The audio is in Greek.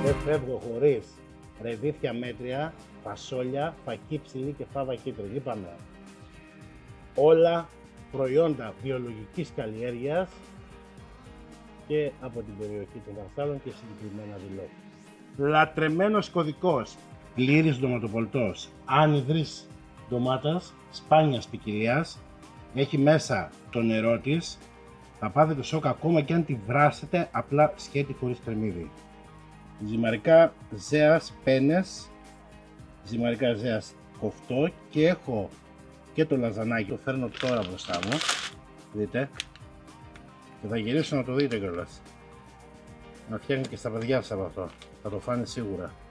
Δεν φεύγω χωρίς ρεβίθια μέτρια, φασόλια, φακί ψηλή και φάβα κίτρινη. Είπαμε όλα προϊόντα βιολογικής καλλιέργειας και από την περιοχή των Βαρσάλων και συγκεκριμένα Δηλό. Λατρεμένος κωδικός, πλήρης ντοματοπολτός, ανυδρής ντομάτας, σπάνιας ποικιλίας, έχει μέσα το νερό της, θα πάτε το σοκ ακόμα και αν τη βράσετε απλά σκέτη χωρίς κρεμμύδι. Ζυμαρικά ζέας πένες, ζυμαρικά ζέας κοφτό και έχω και το λαζανάκι, το φέρνω τώρα μπροστά μου, δείτε, και θα γυρίσω να το δείτε κιόλας. Να φτιάχνει και στα παιδιά σας από αυτό, θα το φάνε σίγουρα.